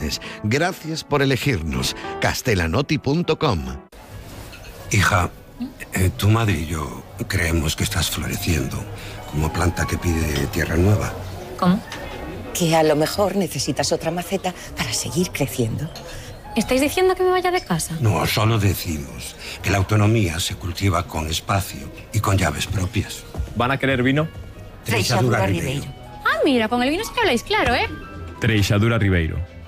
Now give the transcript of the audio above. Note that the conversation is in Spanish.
opciones. Gracias por elegirnos. castellanotti.com. Hija, tu madre y yo creemos que estás floreciendo como planta que pide tierra nueva. ¿Cómo? Que a lo mejor necesitas otra maceta para seguir creciendo. ¿Estáis diciendo que me vaya de casa? No, solo decimos que la autonomía se cultiva con espacio y con llaves propias. ¿Van a querer vino? Treixadura Ribeiro. Ah, mira, con el vino sí que habláis claro, ¿eh? Treixadura Ribeiro.